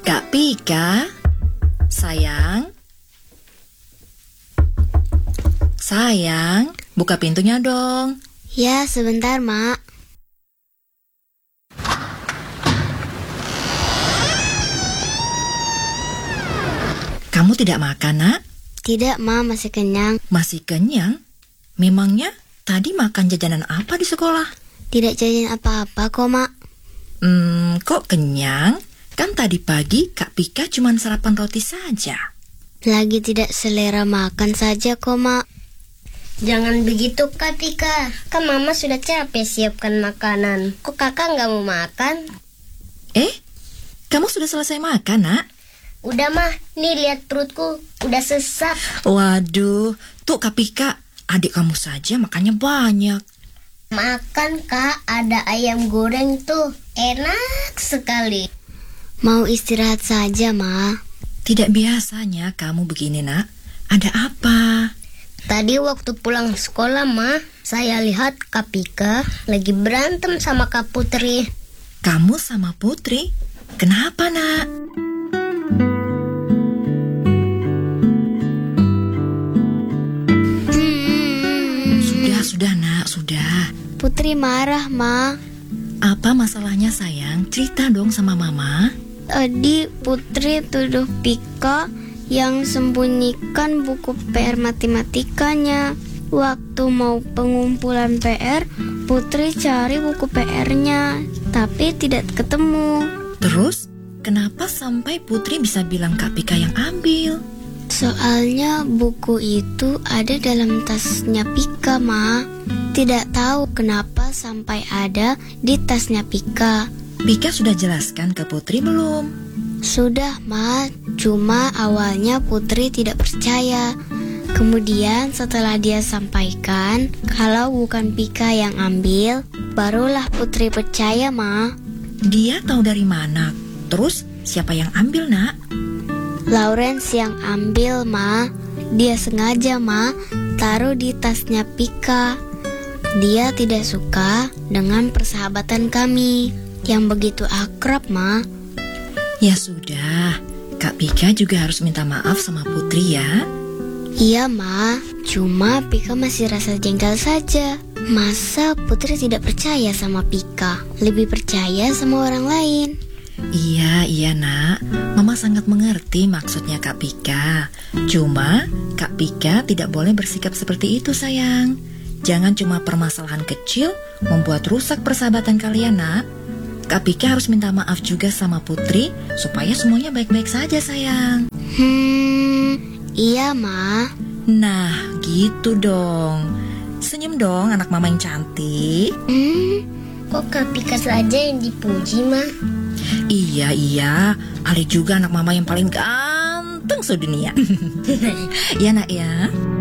Kak Pika, sayang. Sayang, buka pintunya dong. Ya, sebentar, Mak. Kamu tidak makan, Nak? Tidak, Ma, masih kenyang. Masih kenyang? Memangnya tadi makan jajanan apa di sekolah? Tidak jajan apa-apa kok, Mak. Kok kenyang? Kan tadi pagi Kak Pika cuma sarapan roti saja. Lagi tidak selera makan saja kok, Mak. Jangan begitu, Kak Pika. Kan Mama sudah capek siapkan makanan. Kok Kakak nggak mau makan? Kamu sudah selesai makan, Nak? Udah, Mah. Nih, lihat perutku. Udah sesak. Waduh, tuh Kak Pika, adik kamu saja makannya banyak. Makan, Kak. Ada ayam goreng tuh. Enak sekali. Mau istirahat saja, Ma. Tidak biasanya kamu begini, Nak. Ada apa? Tadi waktu pulang sekolah, Mah, saya lihat Kak Pika lagi berantem sama Kak Putri. Kamu sama Putri? Kenapa, Nak? Sudah, Nak, sudah. Putri marah, Ma. Apa masalahnya, sayang? Cerita dong sama Mama. Tadi Putri tuduh Pika yang sembunyikan buku PR matematikanya. Waktu mau pengumpulan PR, Putri cari buku PR-nya, tapi tidak ketemu. Terus, kenapa sampai Putri bisa bilang Kak Pika yang ambil? Soalnya buku itu ada dalam tasnya Pika, Ma. Tidak tahu kenapa sampai ada di tasnya Pika. Pika sudah jelaskan ke Putri belum? Sudah, Ma. Cuma awalnya Putri tidak percaya. Kemudian setelah dia sampaikan kalau bukan Pika yang ambil, barulah Putri percaya, Ma. Dia tahu dari mana? Terus siapa yang ambil, Nak? Lawrence yang ambil, Ma. Dia sengaja, Ma, taruh di tasnya Pika. Dia tidak suka dengan persahabatan kami yang begitu akrab, Ma. Ya sudah, Kak Pika juga harus minta maaf sama Putri ya. Iya, Ma. Cuma Pika masih rasa jengkel saja. Masa Putri tidak percaya sama Pika? Lebih percaya sama orang lain. Iya, Nak. Mama sangat mengerti maksudnya Kak Pika. Cuma Kak Pika tidak boleh bersikap seperti itu, sayang. Jangan cuma permasalahan kecil membuat rusak persahabatan kalian, Nak. Kak Pika harus minta maaf juga sama Putri supaya semuanya baik-baik saja, sayang. Iya, Ma. Nah, gitu dong. Senyum dong anak mama yang cantik. Kok Kak Pika saja yang dipuji, Ma? Iya, Ali juga anak mama yang paling ganteng sedunia. Ya, Nak ya.